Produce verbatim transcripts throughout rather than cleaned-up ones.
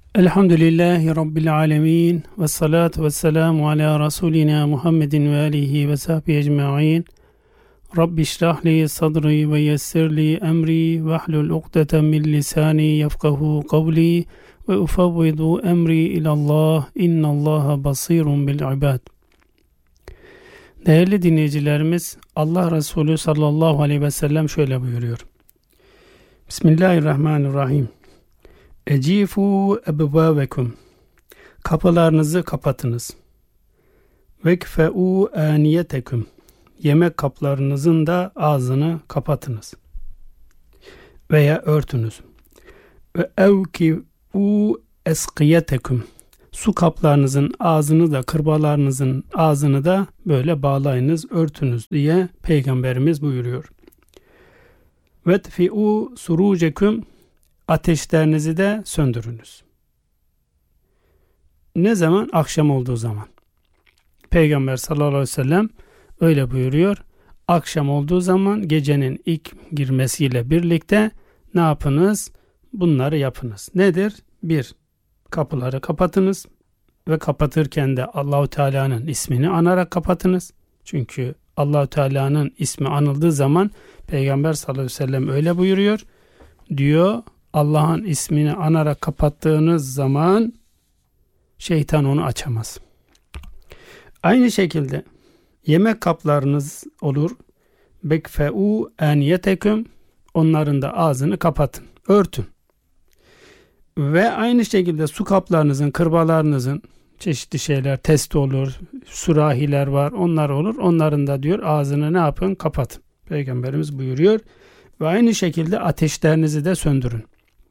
Elhamdülillahi Rabbil alemin ve salatu ve selamu ala Resulina Muhammedin ve alihi ve sahbihi ecma'in. Rabbi şrahli sadri ve yessirli emri ve hlul ukdeten min lisani yefkahu kavli ve ufavvidu emri ilallah innallaha basirun bil ibad. Değerli dinleyicilerimiz, Allah Resulü sallallahu aleyhi ve sellem şöyle buyuruyor. Bismillahirrahmanirrahim. Ecifu ebvâvekum. Kapılarınızı kapatınız. Vekfe'u aniyetekum. Yemek kaplarınızın da ağzını kapatınız. Veya örtünüz. Ve evki'u eskiyetekum. Su kaplarınızın ağzını da, kırbalarınızın ağzını da böyle bağlayınız, örtünüz diye Peygamberimiz buyuruyor. Vetfi'u surucekum. Ateşlerinizi de söndürünüz. Ne zaman? Akşam olduğu zaman. Peygamber sallallahu aleyhi ve sellem öyle buyuruyor. Akşam olduğu zaman gecenin ilk girmesiyle birlikte ne yapınız? Bunları yapınız. Nedir? Bir, kapıları kapatınız ve kapatırken de Allahu Teala'nın ismini anarak kapatınız. Çünkü Allahu Teala'nın ismi anıldığı zaman Peygamber sallallahu aleyhi ve sellem öyle buyuruyor. Diyor, Allah'ın ismini anarak kapattığınız zaman şeytan onu açamaz. Aynı şekilde yemek kaplarınız olur. Bekfe'u aniyeteküm. Onların da ağzını kapatın, örtün. Ve aynı şekilde su kaplarınızın, kırbalarınızın çeşitli şeyler, testi olur, sürahiler var, onlar olur. Onların da diyor ağzını ne yapın? Kapatın. Peygamberimiz buyuruyor. Ve aynı şekilde ateşlerinizi de söndürün.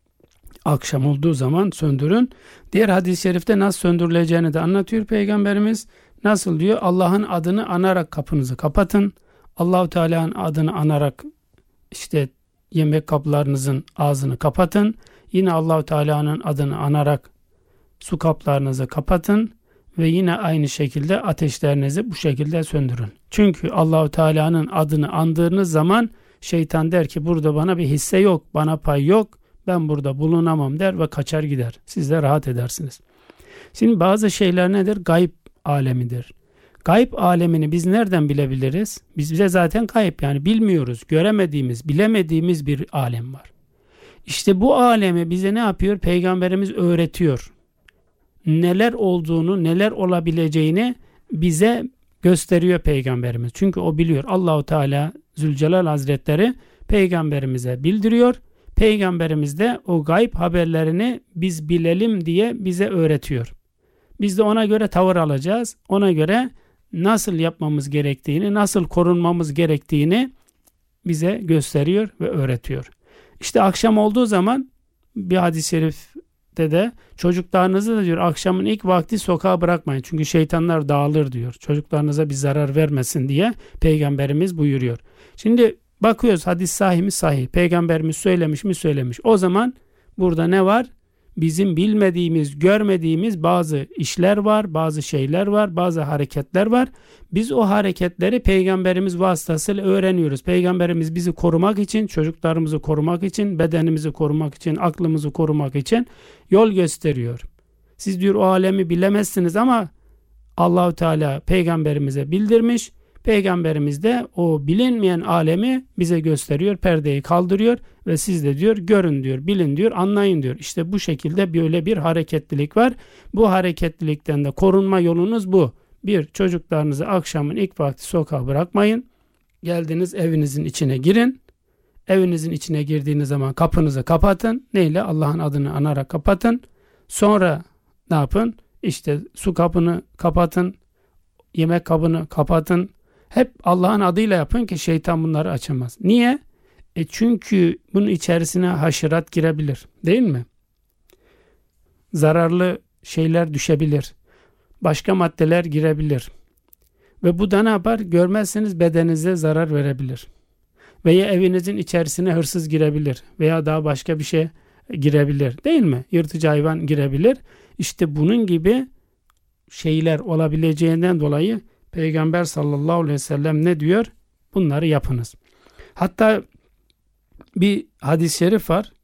Akşam olduğu zaman söndürün. Diğer hadis-i şerifte nasıl söndürüleceğini de anlatıyor Peygamberimiz. Nasıl diyor? Allah'ın adını anarak kapınızı kapatın. Allahu Teala'nın adını anarak işte yemek kaplarınızın ağzını kapatın. Yine Allahu Teala'nın adını anarak su kaplarınızı kapatın ve yine aynı şekilde ateşlerinizi bu şekilde söndürün. Çünkü Allahu Teala'nın adını andığınız zaman şeytan der ki burada bana bir hisse yok, bana pay yok, ben burada bulunamam der ve kaçar gider. Siz de rahat edersiniz. Şimdi bazı şeyler nedir? Gayb alemidir. Gayb alemini biz nereden bilebiliriz? Biz bize zaten gayb, yani bilmiyoruz, göremediğimiz, bilemediğimiz bir alem var. İşte bu alemi bize ne yapıyor? Peygamberimiz öğretiyor. Neler olduğunu, neler olabileceğini bize gösteriyor Peygamberimiz. Çünkü o biliyor. Allahu Teala Zülcelal Hazretleri Peygamberimize bildiriyor. Peygamberimiz de o gayb haberlerini biz bilelim diye bize öğretiyor. Biz de ona göre tavır alacağız. Ona göre nasıl yapmamız gerektiğini, nasıl korunmamız gerektiğini bize gösteriyor ve öğretiyor. İşte akşam olduğu zaman bir hadis-i şerifte de çocuklarınızı da diyor akşamın ilk vakti sokağa bırakmayın. Çünkü şeytanlar dağılır diyor. Çocuklarınıza bir zarar vermesin diye Peygamberimiz buyuruyor. Şimdi bakıyoruz, hadis sahih mi? Sahih. Peygamberimiz söylemiş mi? Söylemiş. O zaman burada ne var? Bizim bilmediğimiz, görmediğimiz bazı işler var, bazı şeyler var, bazı hareketler var. Biz o hareketleri Peygamberimiz vasıtasıyla öğreniyoruz. Peygamberimiz bizi korumak için, çocuklarımızı korumak için, bedenimizi korumak için, aklımızı korumak için yol gösteriyor. Siz diyor o alemi bilemezsiniz ama Allahu Teala Peygamberimize bildirmiş. Peygamberimiz de o bilinmeyen alemi bize gösteriyor, perdeyi kaldırıyor ve siz de diyor görün diyor, bilin diyor, anlayın diyor. İşte bu şekilde böyle bir hareketlilik var. Bu hareketlilikten de korunma yolunuz bu. Bir, çocuklarınızı akşamın ilk vakti sokağa bırakmayın. Geldiniz evinizin içine girin. Evinizin içine girdiğiniz zaman kapınızı kapatın. Neyle? Allah'ın adını anarak kapatın. Sonra ne yapın? İşte su kapını kapatın. Yemek kabını kapatın. Hep Allah'ın adıyla yapın ki şeytan bunları açamaz. Niye? E çünkü bunun içerisine haşerat girebilir. Değil mi? Zararlı şeyler düşebilir. Başka maddeler girebilir. Ve bu da ne yapar? Görmezseniz bedeninize zarar verebilir. Veya evinizin içerisine hırsız girebilir. Veya daha başka bir şey girebilir. Değil mi? Yırtıcı hayvan girebilir. İşte bunun gibi şeyler olabileceğinden dolayı Peygamber sallallahu aleyhi ve sellem ne diyor? Bunları yapınız. Hatta bir hadis-i şerif var.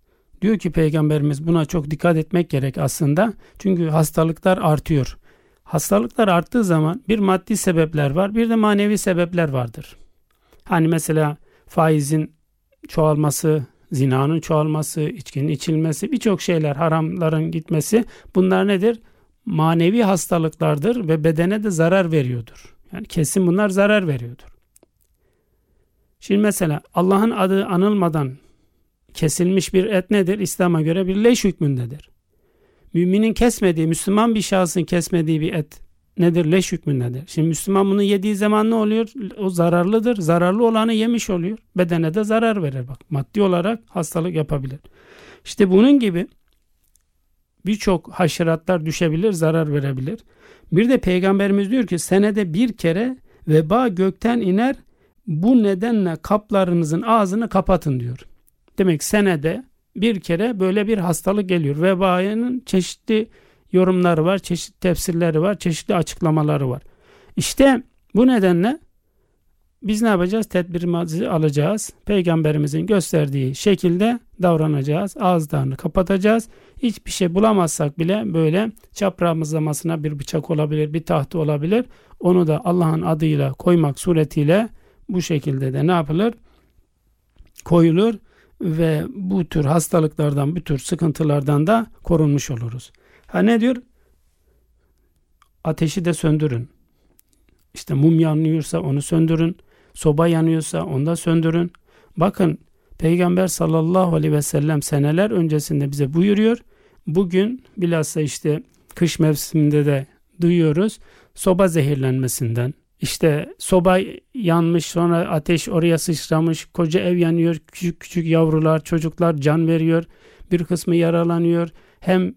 Diyor ki Peygamberimiz buna çok dikkat etmek gerek aslında. Çünkü hastalıklar artıyor. Hastalıklar arttığı zaman bir maddi sebepler var, bir de manevi sebepler vardır. Hani mesela faizin çoğalması, zinanın çoğalması, içkinin içilmesi, birçok şeyler, haramların gitmesi, bunlar nedir? Manevi hastalıklardır ve bedene de zarar veriyordur. Yani kesin bunlar zarar veriyordur. Şimdi mesela Allah'ın adı anılmadan kesilmiş bir et nedir? İslam'a göre bir leş hükmündedir. Müminin kesmediği, Müslüman bir şahsın kesmediği bir et nedir? Leş hükmündedir. Şimdi Müslüman bunu yediği zaman ne oluyor? O zararlıdır. Zararlı olanı yemiş oluyor. Bedene de zarar verir. Bak, maddi olarak hastalık yapabilir. İşte bunun gibi birçok haşeratlar düşebilir, zarar verebilir. Bir de Peygamberimiz diyor ki senede bir kere veba gökten iner, bu nedenle kaplarınızın ağzını kapatın diyor. Demek senede bir kere böyle bir hastalık geliyor. Vebanın çeşitli yorumları var, çeşitli tefsirleri var, çeşitli açıklamaları var. İşte bu nedenle biz ne yapacağız? Tedbirimizi alacağız. Peygamberimizin gösterdiği şekilde davranacağız. Ağızlarını kapatacağız. Hiçbir şey bulamazsak bile böyle çaprazlamasına bir bıçak olabilir, bir tahta olabilir. Onu da Allah'ın adıyla koymak suretiyle bu şekilde de ne yapılır? Koyulur ve bu tür hastalıklardan, bu tür sıkıntılardan da korunmuş oluruz. Ha ne diyor? Ateşi de söndürün. İşte mum yanıyorsa onu söndürün. Soba yanıyorsa onu da söndürün. Bakın Peygamber sallallahu aleyhi ve sellem seneler öncesinde bize buyuruyor. Bugün bilhassa işte kış mevsiminde de duyuyoruz. Soba zehirlenmesinden. İşte soba yanmış, sonra ateş oraya sıçramış, koca ev yanıyor, küçük küçük yavrular, çocuklar can veriyor, bir kısmı yaralanıyor. Hem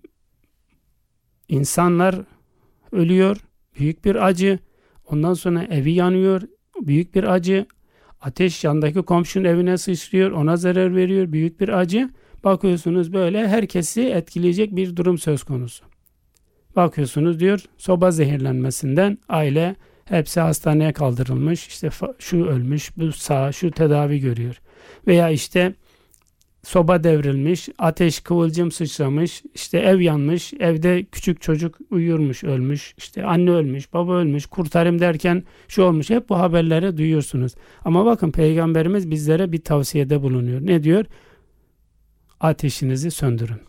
insanlar ölüyor, büyük bir acı. Ondan sonra evi yanıyor, büyük bir acı. Ateş yandaki komşunun evine sıçrıyor, ona zarar veriyor, büyük bir acı. Bakıyorsunuz böyle herkesi etkileyecek bir durum söz konusu. Bakıyorsunuz diyor soba zehirlenmesinden aile hepsi hastaneye kaldırılmış. İşte şu ölmüş, bu sağ, şu tedavi görüyor. Veya işte soba devrilmiş, ateş kıvılcım sıçramış, işte ev yanmış, evde küçük çocuk uyurmuş, ölmüş, işte anne ölmüş, baba ölmüş, kurtarayım derken şu olmuş. Hep bu haberleri duyuyorsunuz. Ama bakın Peygamberimiz bizlere bir tavsiyede bulunuyor. Ne diyor? Ateşinizi söndürün.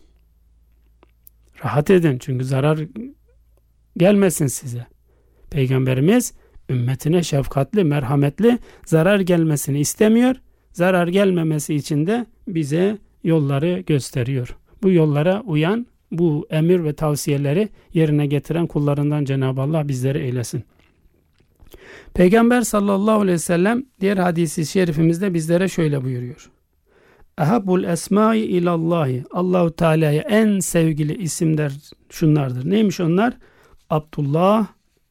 Rahat edin çünkü zarar gelmesin size. Peygamberimiz ümmetine şefkatli, merhametli, zarar gelmesini istemiyor. Zarar gelmemesi için de bize yolları gösteriyor. Bu yollara uyan, bu emir ve tavsiyeleri yerine getiren kullarından Cenab-ı Allah bizleri eylesin. Peygamber sallallahu aleyhi ve sellem diğer hadisi şerifimizde bizlere şöyle buyuruyor. Ehabbul esmai ilallahi. Allahu Teala'ya en sevgili isimler şunlardır. Neymiş onlar? Abdullah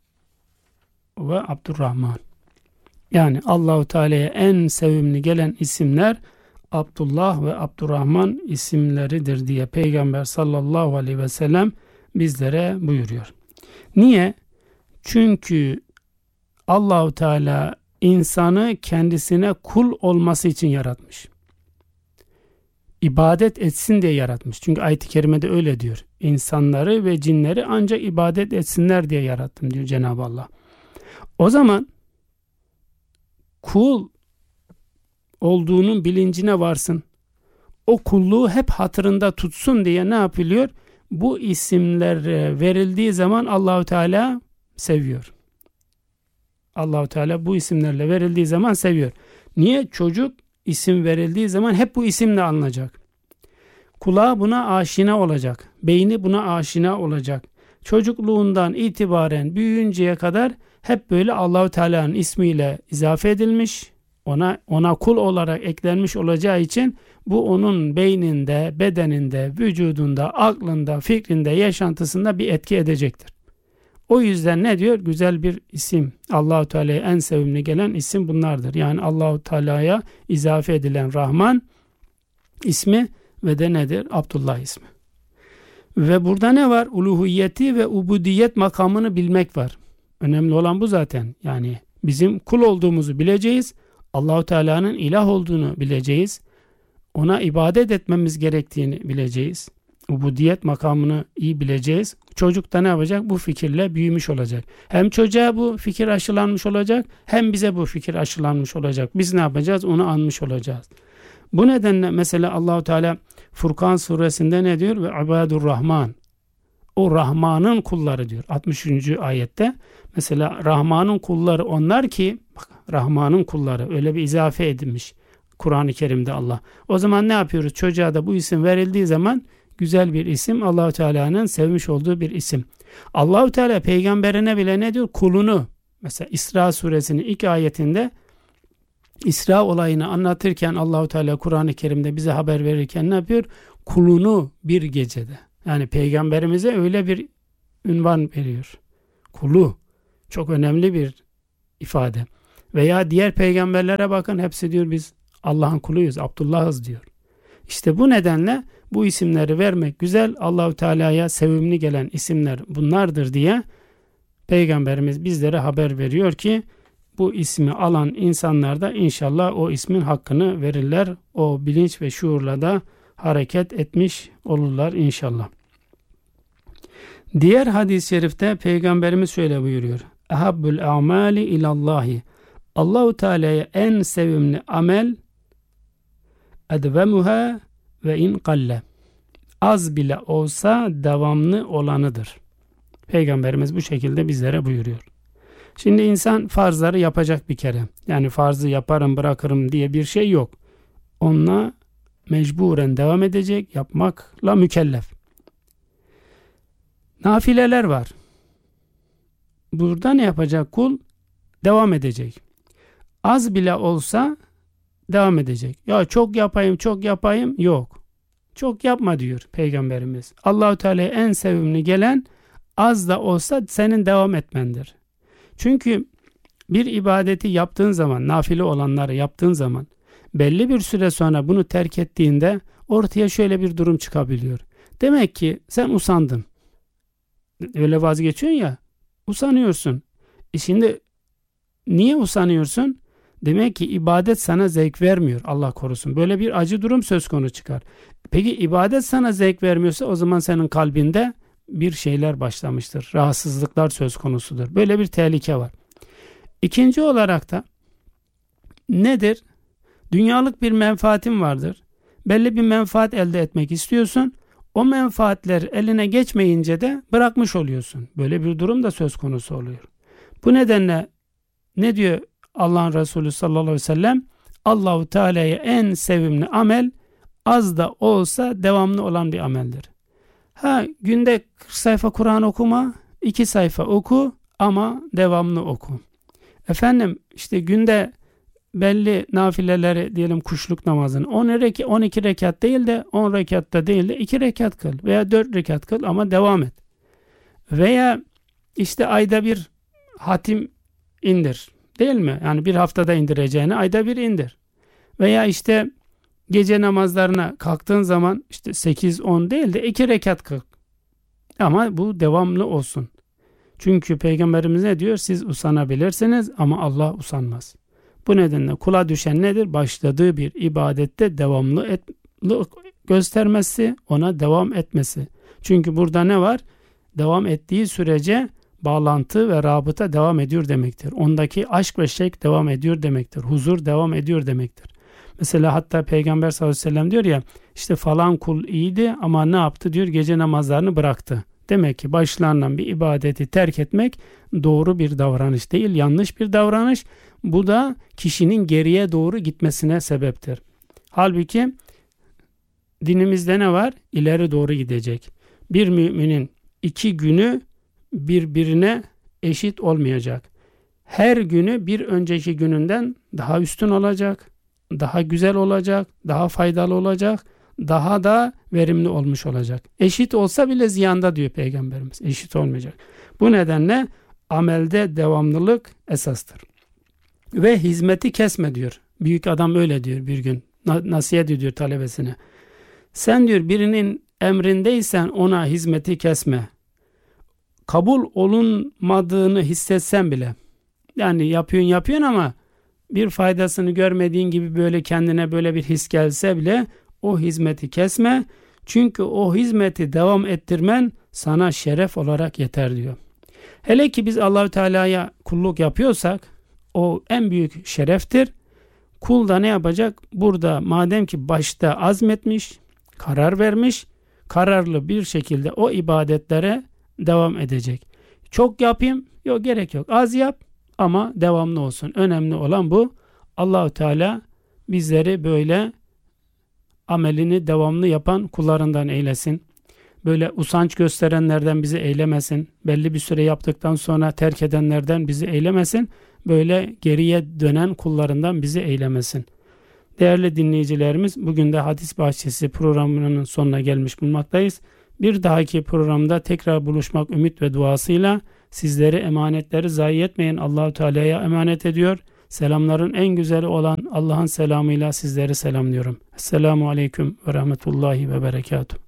ve Abdurrahman. Yani Allahu Teala'ya en sevimli gelen isimler Abdullah ve Abdurrahman isimleridir diye Peygamber sallallahu aleyhi ve sellem bizlere buyuruyor. Niye? Çünkü Allahu Teala insanı kendisine kul olması için yaratmış. İbadet etsin diye yaratmış. Çünkü ayet-i kerimede öyle diyor. İnsanları ve cinleri ancak ibadet etsinler diye yarattım diyor Cenab-ı Allah. O zaman kul olduğunun bilincine varsın. O kulluğu hep hatırında tutsun diye ne yapılıyor? Bu isimler verildiği zaman Allahu Teala seviyor. Allahu Teala bu isimlerle verildiği zaman seviyor. Niye? Çocuk isim verildiği zaman hep bu isimle anılacak. Kulağı buna aşina olacak. Beyni buna aşina olacak. Çocukluğundan itibaren büyüyünceye kadar hep böyle Allahu Teala'nın ismiyle izafe edilmiş. Ona ona kul olarak eklenmiş olacağı için bu onun beyninde, bedeninde, vücudunda, aklında, fikrinde, yaşantısında bir etki edecektir. O yüzden ne diyor? Güzel bir isim. Allahu Teala'ya en sevimli gelen isim bunlardır. Yani Allahu Teala'ya izafe edilen Rahman ismi ve de nedir? Abdullah ismi. Ve burada ne var? Uluhiyeti ve ubudiyet makamını bilmek var. Önemli olan bu zaten. Yani bizim kul olduğumuzu bileceğiz. Allahu Teala'nın ilah olduğunu bileceğiz. ona ibadet etmemiz gerektiğini bileceğiz. Ubudiyet makamını iyi bileceğiz. Çocuk da ne yapacak? Bu fikirle büyümüş olacak. Hem çocuğa bu fikir aşılanmış olacak, hem bize bu fikir aşılanmış olacak. Biz ne yapacağız? Onu anmış olacağız. Bu nedenle mesela Allahu Teala Furkan suresinde ne diyor? Ve ibadur Rahman. O Rahman'ın kulları diyor. altmış üçüncü ayette mesela Rahman'ın kulları onlar ki, bak, Rahman'ın kulları öyle bir izafe edilmiş Kur'an-ı Kerim'de Allah. O zaman ne yapıyoruz? Çocuğa da bu isim verildiği zaman güzel bir isim, Allahu Teala'nın sevmiş olduğu bir isim. Allahu Teala peygamberine bile ne diyor? Kulunu. Mesela İsra suresinin ilk ayetinde İsra olayını anlatırken Allahu Teala Kur'an-ı Kerim'de bize haber verirken ne yapıyor? Kulunu bir gecede. Yani peygamberimize öyle bir ünvan veriyor. Kulu. Çok önemli bir ifade. Veya diğer peygamberlere bakın, hepsi diyor biz Allah'ın kuluyuz, Abdullah'ız diyor. İşte bu nedenle bu isimleri vermek güzel. Allahu Teala'ya sevimli gelen isimler bunlardır diye peygamberimiz bizlere haber veriyor ki bu ismi alan insanlar da inşallah o ismin hakkını verirler. O bilinç ve şuurla da hareket etmiş olurlar inşallah. Diğer hadis-i şerifte peygamberimiz şöyle buyuruyor. Ehabbül a'mali ilallahi. Allahu Teala'ya en sevimli amel edvemuha ve in kalle. Az bile olsa devamlı olanıdır. Peygamberimiz bu şekilde bizlere buyuruyor. Şimdi insan farzları yapacak bir kere. Yani farzı yaparım bırakırım diye bir şey yok. Onunla mecburen devam edecek, yapmakla mükellef. Nafileler var. Burada ne yapacak kul? Devam edecek. Az bile olsa devam edecek. Ya çok yapayım, çok yapayım. Yok. Çok yapma diyor Peygamberimiz. Allahu Teala'ya en sevimli gelen az da olsa senin devam etmendir. Çünkü bir ibadeti yaptığın zaman, nafile olanları yaptığın zaman belli bir süre sonra bunu terk ettiğinde ortaya şöyle bir durum çıkabiliyor. Demek ki sen usandın. Öyle vazgeçiyorsun ya, usanıyorsun. E şimdi niye usanıyorsun? Demek ki ibadet sana zevk vermiyor. Allah korusun. Böyle bir acı durum söz konusu çıkar. Peki ibadet sana zevk vermiyorsa o zaman senin kalbinde bir şeyler başlamıştır. Rahatsızlıklar söz konusudur. Böyle bir tehlike var. İkinci olarak da nedir? Dünyalık bir menfaatin vardır. Belli bir menfaat elde etmek istiyorsun. O menfaatler eline geçmeyince de bırakmış oluyorsun. Böyle bir durum da söz konusu oluyor. Bu nedenle ne diyor Allah'ın Resulü sallallahu aleyhi ve sellem? Allahu Teala'ya en sevimli amel az da olsa devamlı olan bir ameldir. Ha, günde kırk sayfa Kur'an okuma, iki sayfa oku ama devamlı oku. Efendim işte günde belli nafileleri diyelim kuşluk namazını on iki rekat değil de on rekatta değil de iki rekat kıl veya dört rekat kıl ama devam et. Veya işte ayda bir hatim indir. Değil mi? Yani bir haftada indireceğini ayda bir indir. Veya işte gece namazlarına kalktığın zaman işte sekiz on değil de iki rekat kıl. Ama bu devamlı olsun. Çünkü Peygamberimiz ne diyor? Siz usanabilirsiniz ama Allah usanmaz. Bu nedenle kula düşen nedir? Başladığı bir ibadette devamlı et, göstermesi, ona devam etmesi. Çünkü burada ne var? Devam ettiği sürece bağlantı ve rabıta devam ediyor demektir. Ondaki aşk ve şevk devam ediyor demektir. Huzur devam ediyor demektir. Mesela hatta Peygamber sallallahu aleyhi ve sellem diyor ya, işte falan kul iyiydi ama ne yaptı diyor, gece namazlarını bıraktı. Demek ki başlarından bir ibadeti terk etmek doğru bir davranış değil, yanlış bir davranış. Bu da kişinin geriye doğru gitmesine sebeptir. Halbuki dinimizde ne var? İleri doğru gidecek. Bir müminin iki günü birbirine eşit olmayacak. Her günü bir önceki gününden daha üstün olacak, daha güzel olacak, daha faydalı olacak, daha da verimli olmuş olacak. Eşit olsa bile ziyanda diyor Peygamberimiz. Eşit olmayacak. Bu nedenle amelde devamlılık esastır. Ve hizmeti kesme diyor. Büyük adam öyle diyor bir gün. Nasihat ediyor talebesine. Sen diyor birinin emrindeysen ona hizmeti kesme. Kabul olunmadığını hissetsen bile. Yani yapıyorsun yapıyorsun ama bir faydasını görmediğin gibi böyle kendine böyle bir his gelse bile o hizmeti kesme. Çünkü o hizmeti devam ettirmen sana şeref olarak yeter diyor. Hele ki biz Allah-u Teala'ya kulluk yapıyorsak o en büyük şereftir. Kul da ne yapacak? Burada madem ki başta azmetmiş, karar vermiş, kararlı bir şekilde o ibadetlere devam edecek. Çok yapayım, yok gerek yok. Az yap ama devamlı olsun. Önemli olan bu. Allah-u Teala bizleri böyle amelini devamlı yapan kullarından eylesin. Böyle usanç gösterenlerden bizi eylemesin. Belli bir süre yaptıktan sonra terk edenlerden bizi eylemesin. Böyle geriye dönen kullarından bizi eylemesin. Değerli dinleyicilerimiz, bugün de Hadis Bahçesi programının sonuna gelmiş bulunmaktayız. Bir dahaki programda tekrar buluşmak ümit ve duasıyla sizleri emanetleri zayi etmeyin Allah-u Teala'ya emanet ediyor. Selamların en güzeli olan Allah'ın selamıyla sizleri selamlıyorum. Esselamu Aleyküm ve Rahmetullahi ve Berekatuhu.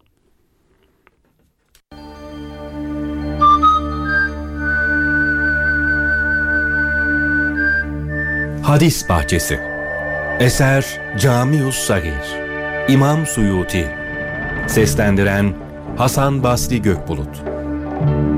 Hadis Bahçesi. Eser Camius Sagir. İmam Suyuti. Seslendiren Hasan Basri Gökbulut.